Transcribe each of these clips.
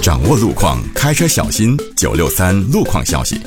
掌握路况，开车小心。963路况消息。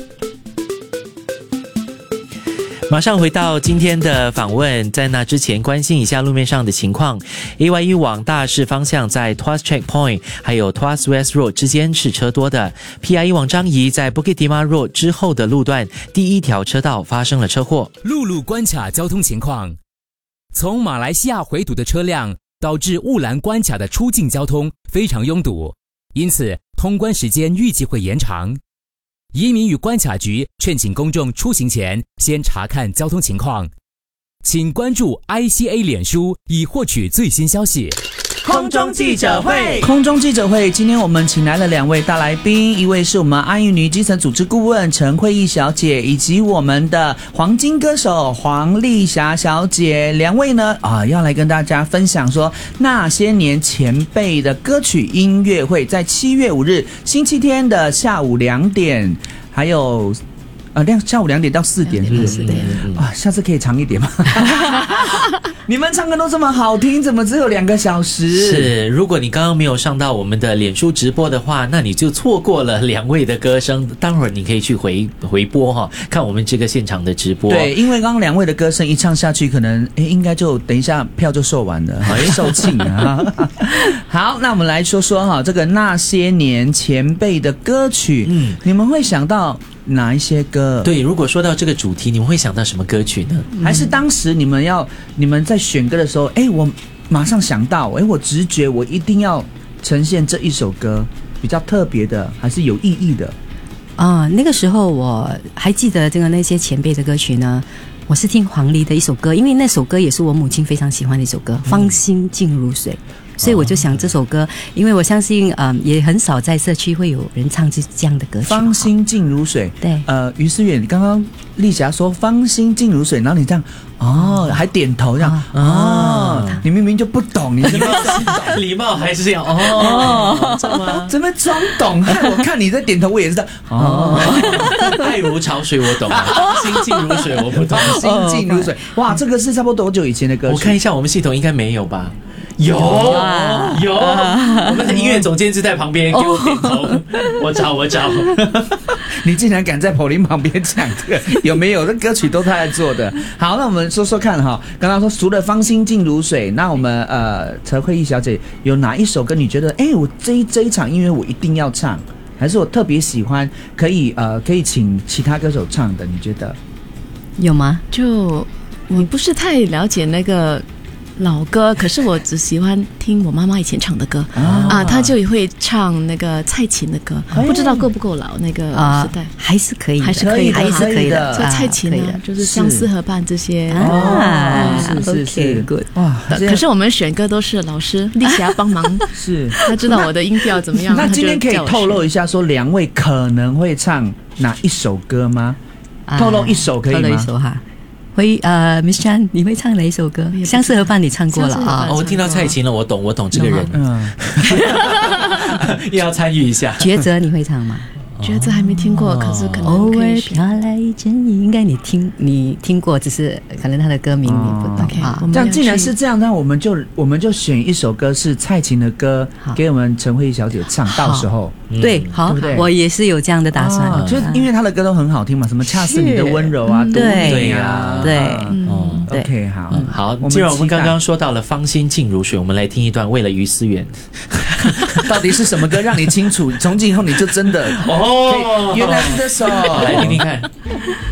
马上回到今天的访问，在那之前关心一下路面上的情况。AYE 往大市方向在 Tuas Checkpoint 还有 Tuas West Road 之间是车多的。PIE 往樟宜在 Bukit Timah Road 之后的路段第一条车道发生了车祸。 陆路关卡交通情况，从马来西亚回堵的车辆导致雾兰关卡的出境交通非常拥堵，因此通关时间预计会延长。移民与关卡局劝请公众出行前先查看交通情况，请关注 ICA 脸书以获取最新消息。 空中记者会， 今天我们请来了2位大来宾，一位是我们安育女基层组织顾问陈慧义小姐，以及我们的黄金歌手黄丽霞小姐。2位呢要来跟大家分享说那些年前辈的歌曲音乐会，在7月5日星期天的下午2点，还有下午2点到4点，是不是？下次可以长一点吗？你们唱歌都这么好听，怎么只有2个小时？ 是，如果你刚刚没有上到我们的脸书直播的话，那你就错过了2位的歌声。待会儿你可以去回播看我们这个现场的直播。 对，因为刚刚2位的歌声一唱下去，可能应该就等一下票就售完了，售罄了。好，那我们来说说这个那些年前辈的歌曲，你们会想到哪一些歌？ 对，如果说到这个主题，你们会想到什么歌曲呢？ 还是当时你们在选歌的时候，我马上想到，我直觉我一定要呈现这一首歌，比较特别的，还是有意义的？ 那个时候我还记得这个那些前辈的歌曲呢。我是听黄丽的一首歌，因为那首歌也是我母亲非常喜欢的一首歌，芳心静如水。所以我就想这首歌，因为我相信也很少在社区会有人唱这样的歌曲。 芳心静如水， 对。 于思远，刚刚丽霞说芳心静如水，然后你这样还点头这样你明明就不懂，你怎么礼貌还是要怎么装懂？我看你在点头，我也是爱如潮水我懂，心静如水我不懂。 心静如水，哇，这个是差不多多久以前的歌曲？ 我看一下我们系统应该没有吧。有，我们的音乐总监就在旁边给我点头。我找。 你竟然敢在普林旁边讲这个，有没有？这歌曲都他在做的。好，那我们说说看哈。刚刚说除了芳心静如水，那我们陈慧义小姐有哪一首歌你觉得我这一场音乐我一定要唱，还是我特别喜欢，可以请其他歌手唱的？你觉得有吗？ 就我不是太了解那个老歌，可是我只喜欢听我妈妈以前唱的歌她就会唱那个蔡琴的歌，不知道够不够老那个时代。 还是可以的。就蔡琴就是相思河畔这些是 good 哇。 可是我们选歌都是老师丽霞帮忙， 是她知道我的音调怎么样。 那今天可以透露一下，说2位可能会唱哪一首歌吗？透露一首可以吗？ 透露一首哈。Miss Chan， 你会唱哪一首歌？相思河畔你唱过了我听到蔡琴了，我懂这个人。也要参与一下。 抉择你会唱吗？ 抉择还没听过，可是可能偶尔飘来一阵雨，应该你听过，只是可能他的歌名你不懂这样既然是这样，那我们就选一首歌是蔡琴的歌，给我们陈慧义小姐唱。到时候对，好，对，我也是有这样的打算。 就是因为她的歌都很好听嘛，什么恰似你的温柔啊， 对呀， 对。 OK， 好，既然我们刚刚说到了芳心静如水，我们来听一段为了于思远。 到底是什么歌让你清楚？从今以后你就真的原来是这首， 来听听看。